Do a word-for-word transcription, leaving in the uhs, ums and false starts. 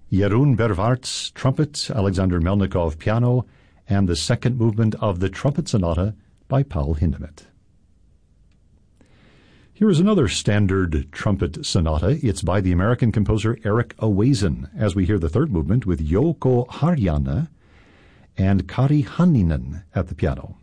Jeroen Bervaerts, trumpet, Alexander Melnikov, piano, and the second movement of the Trumpet Sonata by Paul Hindemith. Here is another standard trumpet sonata. It's by the American composer Eric Awazen, as we hear the third movement with Jouko Harjanne and Kari Hanninen at the piano.